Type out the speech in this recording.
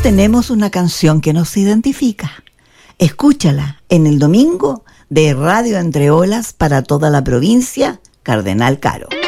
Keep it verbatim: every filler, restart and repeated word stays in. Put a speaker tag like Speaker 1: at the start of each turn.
Speaker 1: tenemos una canción que nos identifica. Escúchala en el domingo de Radio Entre Olas para toda la provincia, Cardenal Caro.